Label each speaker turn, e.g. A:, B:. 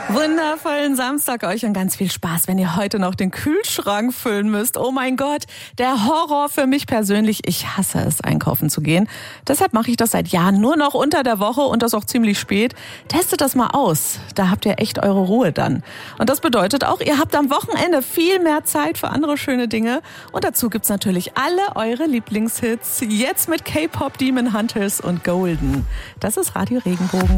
A: Wundervollen Samstag euch und ganz viel Spaß, wenn ihr heute noch den Kühlschrank füllen müsst. Oh mein Gott, der Horror für mich persönlich. Ich hasse es, einkaufen zu gehen. Deshalb mache ich das seit Jahren nur noch unter der Woche und das auch ziemlich spät. Testet das mal aus. Da habt ihr echt eure Ruhe dann. Und das bedeutet auch, ihr habt am Wochenende viel mehr Zeit für andere schöne Dinge. Und dazu gibt's natürlich alle eure Lieblingshits. Jetzt mit K-Pop, Demon Hunters und Golden. Das ist Radio Regenbogen.